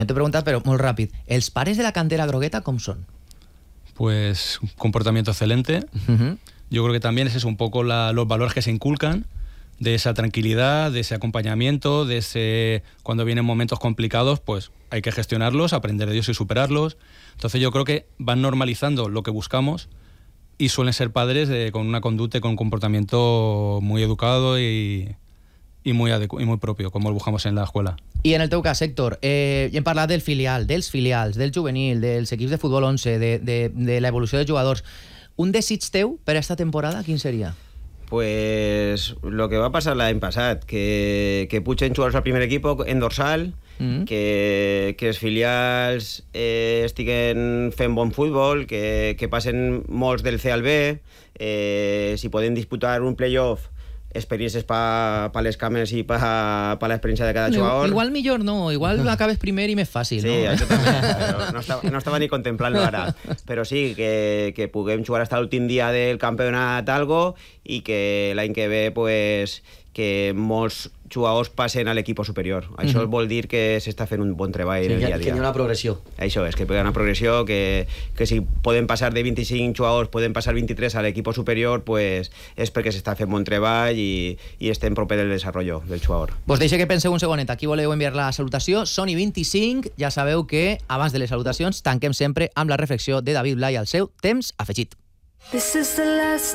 T'he preguntat, però molt ràpid. Els pares de la cantera grogueta com són? Pues un comportamiento excelente. Yo creo que también es eso, un poco los valores que se inculcan, de esa tranquilidad, de ese acompañamiento, de ese cuando vienen momentos complicados, pues hay que gestionarlos, aprender de ellos y superarlos. Entonces yo creo que van normalizando lo que buscamos y suelen ser padres con una conducta y con un comportamiento muy educado y muy propio, como lo buscamos en la escuela. I en el teu cas, Héctor, hem parlat del filial, dels filials, del juvenil, dels equips de futbol 11, de l'evolució de jugadors. Un desig teu per esta temporada, quin seria? Pues lo que va passar l'any passat, que pugen jugadors al primer equip en dorsal, que els filials estiguen fent bon futbol, que passen molts del C al B, si poden disputar un playoff, experiències per les càmeres i per l'experiència de cada jugador. Igual millor no, igual acabes primer i més fàcil, no? Sí, això també, no estava ni contemplant-lo ara, però sí, que puguem jugar fins l'últim dia del campionat algo i que l'any que ve pues, que molts jugadors passen a l'equip superior. Això vol dir que s'està fent un bon treball en el dia a dia. Que hi ha una progressió. Això és, que hi ha una progressió, que si poden passar de 25 jugadors, poden passar 23 a l'equip superior, pues, és perquè s'està fent bon treball i estem proper del desenvolupament del jugador. Vos deixo que penseu un segonet. Aquí voleu enviar la salutació. Sony 25, ja sabeu que abans de les salutacions tanquem sempre amb la reflexió de David Blay al seu Temps Afegit. This is the last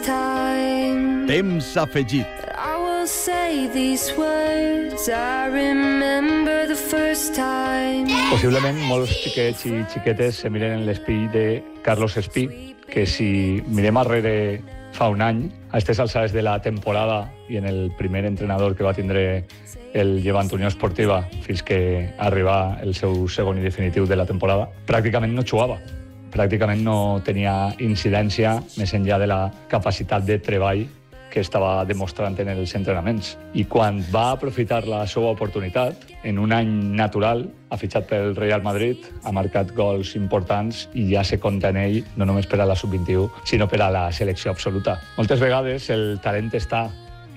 time. Temps Afegit. I will say these words. I remember the first time. Possiblement molts xiquets i xiquetes se miren en l'espill de Carlos Espí, que si mirem arrere fa un any, a aquestes alçades de la temporada i en el primer entrenador que va tindre el Llevant Unió Esportiva fins que arriba el seu segon i definitiu de la temporada, pràcticament no jugava. Pràcticament no tenia incidència més enllà de la capacitat de treball que estava demostrant en els entrenaments. I quan va aprofitar la seva oportunitat, en un any natural, ha fitxat pel Real Madrid, ha marcat gols importants i ja se compta en ell, no només per a la sub-21, sinó per a la selecció absoluta. Moltes vegades el talent està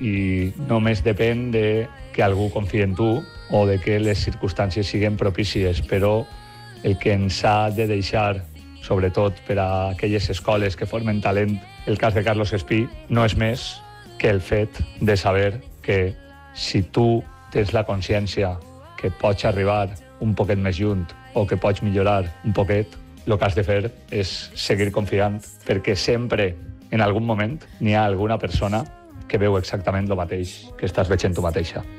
i només depèn de que algú confie en tu o de que les circumstàncies siguin propícies, però el que ens ha de deixar sobretot per a aquelles escoles que formen talent, el cas de Carlos Espí, no és més que el fet de saber que si tu tens la consciència que pots arribar un poquet més lluny o que pots millorar un poquet, el que has de fer és seguir confiant, perquè sempre, en algun moment, n'hi ha alguna persona que veu exactament el mateix que estàs veient tu mateixa.